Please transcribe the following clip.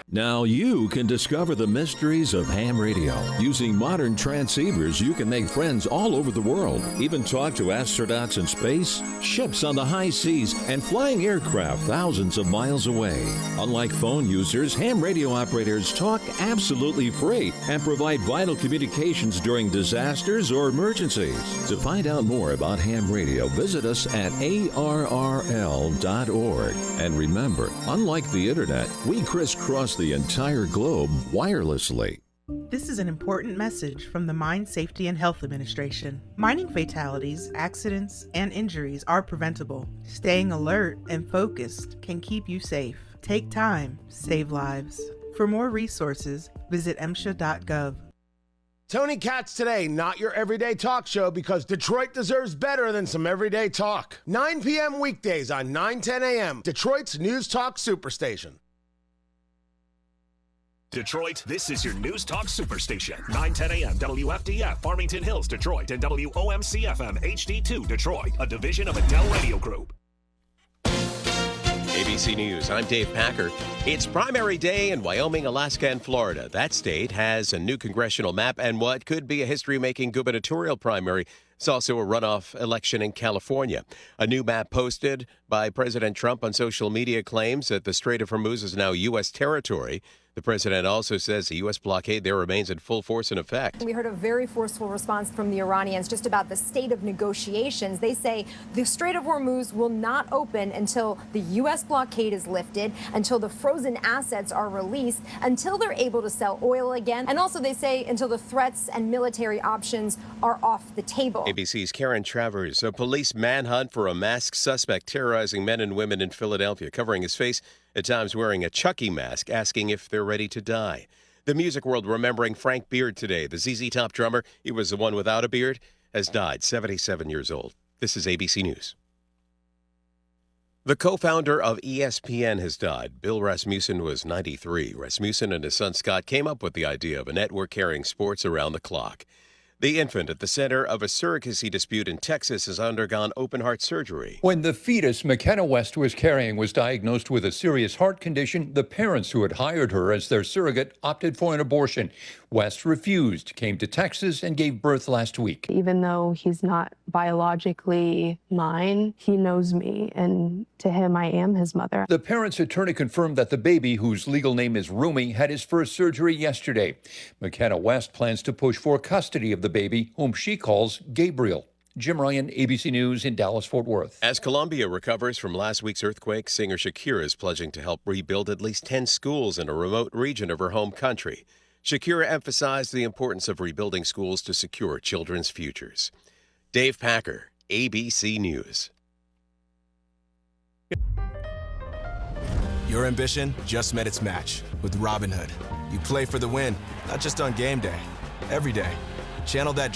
Now you can discover the mysteries of ham radio. Using modern transceivers, you can make friends all over the world. Even talk to astronauts in space, ships on the high seas, and flying aircraft thousands of miles away. Unlike phone users, ham radio operators talk absolutely free and provide vital communications during disasters or emergencies. To find out more about ham radio, visit us at arrl.org. And remember, unlike the internet, we crisscross the entire globe wirelessly. This is an important message from the Mine Safety and Health Administration. Mining fatalities, accidents, and injuries are preventable. Staying alert and focused can keep you safe. Take time, save lives. For more resources, visit MSHA.gov. Tony Katz Today, not your everyday talk show, because Detroit deserves better than some everyday talk. 9 p.m. weekdays on 9:10 a.m., Detroit's News Talk Superstation. Detroit, this is your News Talk Superstation. 9:10 a.m. WFDF, Farmington Hills, Detroit, and WOMC-FM HD2, Detroit, a division of Adele Radio Group. ABC News, I'm Dave Packer. It's primary day in Wyoming, Alaska, and Florida. That state has a new congressional map and what could be a history-making gubernatorial primary. It's also a runoff election in California. A new map posted by President Trump on social media claims that the Strait of Hormuz is now U.S. territory. The president also says the U.S. blockade there remains in full force and effect. We heard a very forceful response from the Iranians just about the state of negotiations. They say the Strait of Hormuz will not open until the U.S. blockade is lifted, until the frozen assets are released, until they're able to sell oil again. And also they say until the threats and military options are off the table. ABC's Karen Travers. A police manhunt for a masked suspect terrorizing men and women in Philadelphia, covering his face, at times wearing a Chucky mask, asking if they're ready to die. The music world remembering Frank Beard today. The ZZ Top drummer, he was the one without a beard, has died, 77 years old. This is ABC News. The co-founder of ESPN has died. Bill Rasmussen was 93. Rasmussen and his son Scott came up with the idea of a network carrying sports around the clock. The infant at the center of a surrogacy dispute in Texas has undergone open-heart surgery. When the fetus McKenna West was carrying was diagnosed with a serious heart condition, the parents who had hired her as their surrogate opted for an abortion. West refused, came to Texas, and gave birth last week. Even though he's not biologically mine, he knows me, and to him, I am his mother. The parents' attorney confirmed that the baby, whose legal name is Rumi, had his first surgery yesterday. McKenna West plans to push for custody of the baby, whom she calls Gabriel. Jim Ryan, ABC News in Dallas-Fort Worth. As Colombia recovers from last week's earthquake, singer Shakira is pledging to help rebuild at least 10 schools in a remote region of her home country. Shakira emphasized the importance of rebuilding schools to secure children's futures. Dave Packer, ABC News. Your ambition just met its match with Robinhood. You play for the win, not just on game day, every day. Channel that